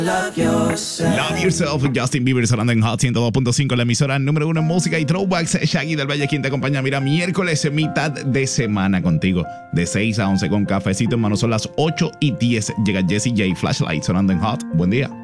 Love Yourself, Justin Bieber sonando en Hot 102.5, la emisora número 1 en música y throwbacks. Shaggy del Valle, quien te acompaña. Mira, miércoles, mitad de semana contigo, de 6 a 11 con cafecito en mano. Son las 8:10. Llega Jessie J, Flashlight sonando en Hot. Buen día.